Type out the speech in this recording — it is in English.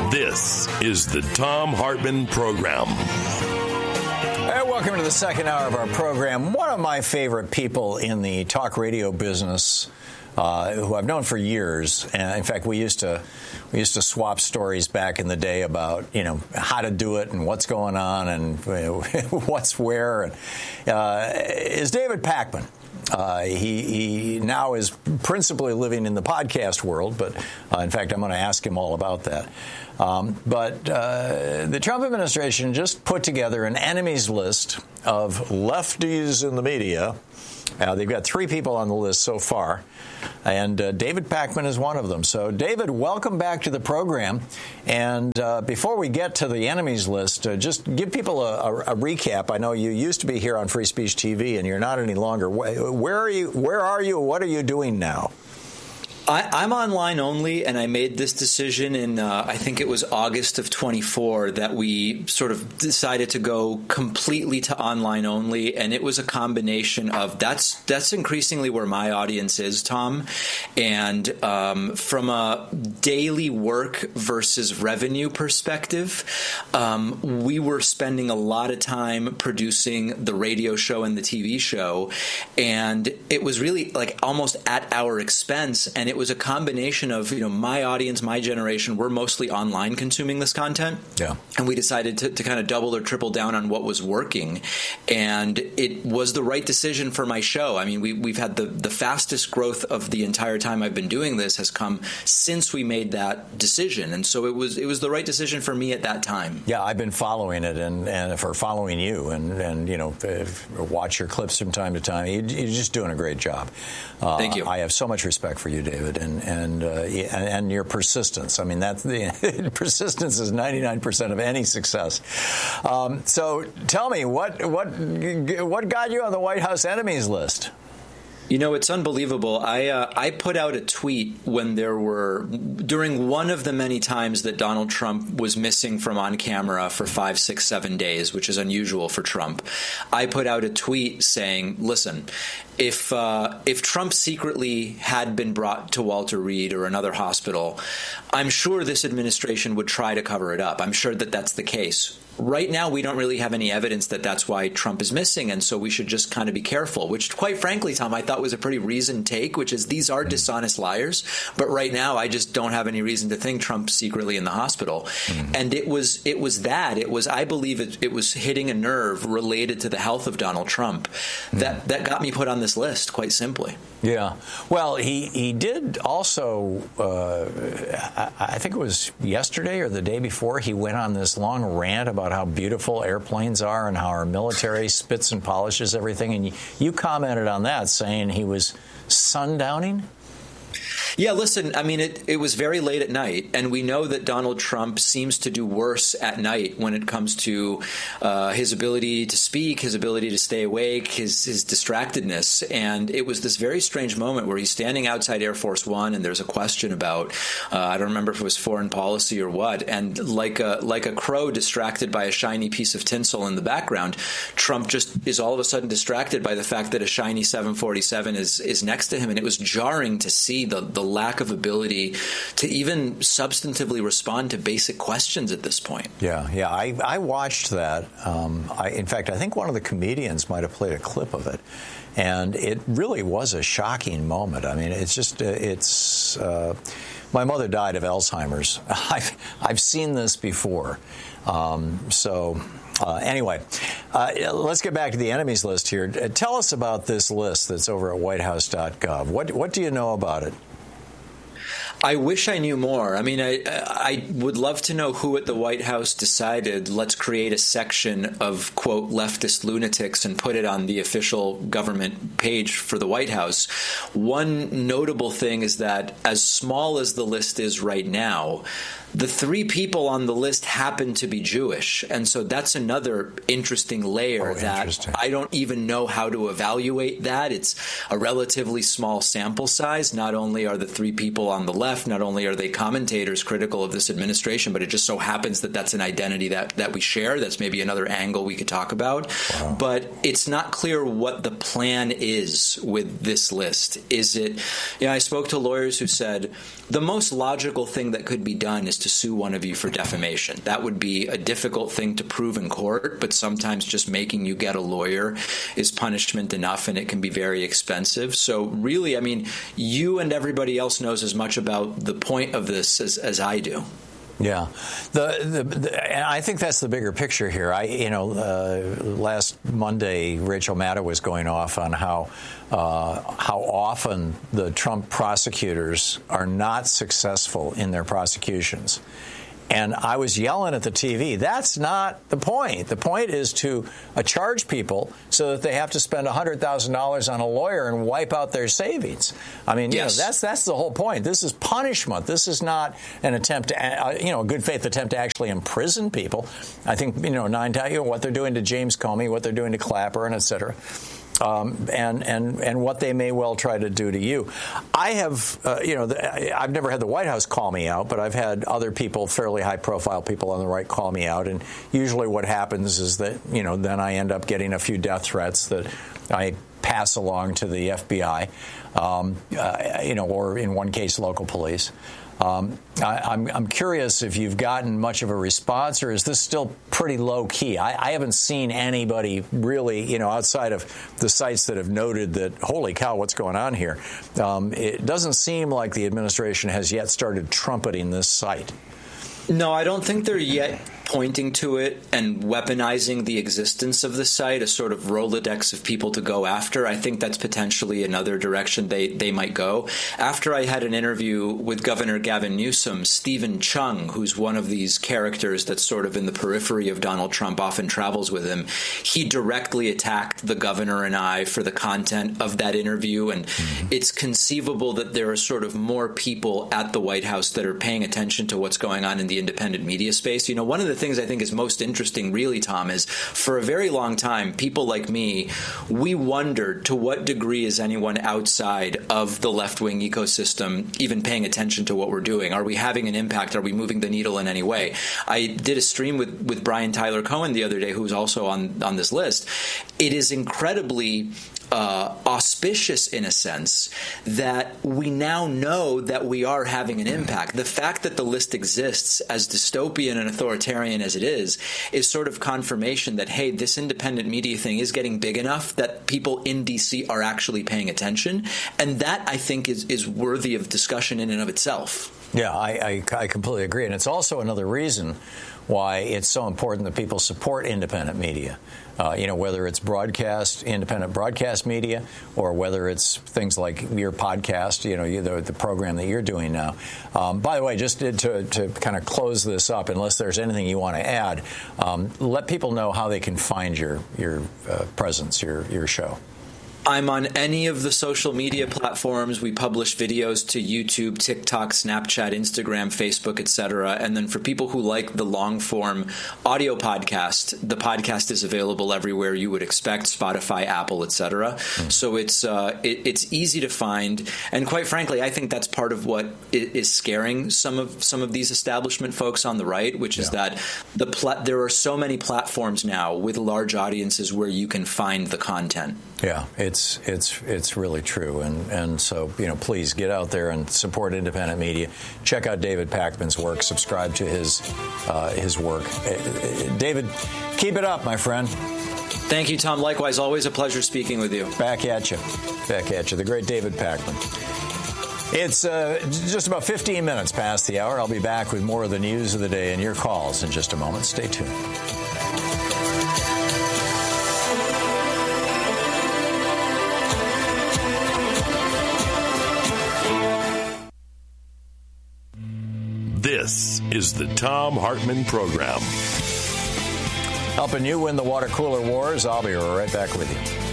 This is the Thom Hartmann Program. Hey, welcome to the second hour of our program. One of my favorite people in the talk radio business, who I've known for years. And in fact, we used to swap stories back in the day about, how to do it and what's going on and what's where. Is David Pakman. He now is principally living in the podcast world, but in fact, I'm going to ask him all about that. But the Trump administration just put together an enemies list of lefties in the media. They've got 3 people on the list so far, and David Pakman is one of them. So, David, welcome back to the program. And before we get to the enemies list, just give people a recap. I know you used to be here on Free Speech TV, and you're not any longer. Where are you? What are you doing now? I'm online only, and I made this decision in, I think it was August of 24, that we sort of decided to go completely to online only, and it was a combination of that's increasingly where my audience is, Tom, and from a daily work versus revenue perspective, we were spending a lot of time producing the radio show and the TV show, and it was really like almost at our expense, and it was a combination of, my audience, my generation, we're mostly online consuming this content. Yeah. And we decided to kind of double or triple down on what was working. And it was the right decision for my show. I mean, we've had the fastest growth of the entire time I've been doing this has come since we made that decision. And so it was the right decision for me at that time. Yeah, I've been following it and for following you and watch your clips from time to time. You're just doing a great job. Thank you. I have so much respect for you, David, and your persistence. I mean, that's the persistence is 99% of any success. So tell me, what got you on the White House enemies list? It's unbelievable. I put out a tweet when during one of the many times that Donald Trump was missing from on camera for 5, 6, 7 days, which is unusual for Trump. I put out a tweet saying, listen, if Trump secretly had been brought to Walter Reed or another hospital, I'm sure this administration would try to cover it up. I'm sure that that's the case. Right now, we don't really have any evidence that that's why Trump is missing, and so we should just kind of be careful, which, quite frankly, Tom, I thought was a pretty reasoned take, which is these are dishonest liars, but right now I just don't have any reason to think Trump's secretly in the hospital. And it was I believe it was hitting a nerve related to the health of Donald Trump that got me put on this list, quite simply. Yeah. Well, he did also, I think it was yesterday or the day before, he went on this long rant about how beautiful airplanes are and how our military spits and polishes everything. And you commented on that, saying he was sundowning. Yeah, listen, I mean, it was very late at night, and we know that Donald Trump seems to do worse at night when it comes to his ability to speak, his ability to stay awake, his distractedness. And it was this very strange moment where he's standing outside Air Force One, and there's a question about, I don't remember if it was foreign policy or what, and like a crow distracted by a shiny piece of tinsel in the background, Trump just is all of a sudden distracted by the fact that a shiny 747 is next to him, and it was jarring to see the lack of ability to even substantively respond to basic questions at this point. Yeah, I watched that. In fact, I think one of the comedians might have played a clip of it, and it really was a shocking moment. I mean, it's just my mother died of Alzheimer's. I've seen this before, Anyway, let's get back to the enemies list here. Tell us about this list that's over at whitehouse.gov. What do you know about it? I wish I knew more. I mean, I would love to know who at the White House decided, let's create a section of, quote, leftist lunatics and put it on the official government page for the White House. One notable thing is that as small as the list is right now, the 3 people on the list happen to be Jewish. And so that's another interesting layer that I don't even know how to evaluate that. It's a relatively small sample size. Not only are the 3 people on the left left, not only are they commentators critical of this administration, but it just so happens that that's an identity that we share. That's maybe another angle we could talk about. Wow. But it's not clear what the plan is with this list. Is it, I spoke to lawyers who said the most logical thing that could be done is to sue one of you for defamation. That would be a difficult thing to prove in court, but sometimes just making you get a lawyer is punishment enough, and it can be very expensive. So really, you and everybody else knows as much about the point of this as I do. Yeah, I think that's the bigger picture here. Last Monday, Rachel Maddow was going off on how often the Trump prosecutors are not successful in their prosecutions. And I was yelling at the TV, that's not the point. The point is to charge people so that they have to spend $100,000 on a lawyer and wipe out their savings. Yes. That's the whole point. This is punishment. This is not an attempt to, a good faith attempt to actually imprison people. I think, what they're doing to James Comey, what they're doing to Clapper, and et cetera. And what they may well try to do to you. I have, I've never had the White House call me out, but I've had other people, fairly high-profile people on the right, call me out. And usually what happens is that, then I end up getting a few death threats that I pass along to the FBI, or in one case, local police. I'm curious if you've gotten much of a response, or is this still pretty low key? I haven't seen anybody really, outside of the sites that have noted that, holy cow, what's going on here? It doesn't seem like the administration has yet started trumpeting this site. No, I don't think they're yet pointing to it and weaponizing the existence of the site, a sort of Rolodex of people to go after. I think that's potentially another direction they might go. After I had an interview with Governor Gavin Newsom, Stephen Chung, who's one of these characters that's sort of in the periphery of Donald Trump, often travels with him, he directly attacked the governor and I for the content of that interview. And it's conceivable that there are sort of more people at the White House that are paying attention to what's going on in the independent media space. One of the things I think is most interesting, really, Tom, is for a very long time, people like me, we wondered to what degree is anyone outside of the left-wing ecosystem even paying attention to what we're doing? Are we having an impact? Are we moving the needle in any way? I did a stream with Brian Tyler Cohen the other day, who was also on this list. It is incredibly auspicious, in a sense, that we now know that we are having an impact. The fact that the list exists, as dystopian and authoritarian as it is sort of confirmation that, hey, this independent media thing is getting big enough that people in D.C. are actually paying attention. And that, I think, is worthy of discussion in and of itself. Yeah, I completely agree. And it's also another reason why it's so important that people support independent media. Whether it's independent broadcast media, or whether it's things like your podcast, the program that you're doing now. By the way, just to kind of close this up, unless there's anything you want to add, let people know how they can find your presence, your show. I'm on any of the social media platforms. We publish videos to YouTube, TikTok, Snapchat, Instagram, Facebook, etc. And then for people who like the long-form audio podcast, the podcast is available everywhere you would expect, Spotify, Apple, etc. So it's easy to find. And quite frankly, I think that's part of what is scaring some of these establishment folks on the right, which is that there are so many platforms now with large audiences where you can find the content. Yeah, it's really true, and so please get out there and support independent media. Check out David Pakman's work. Subscribe to his work. David, keep it up, my friend. Thank you, Tom. Likewise, always a pleasure speaking with you. Back at you, the great David Pakman. It's just about 15 minutes past the hour. I'll be back with more of the news of the day and your calls in just a moment. Stay tuned. This is the Thom Hartmann Program. Helping you win the water cooler wars. I'll be right back with you.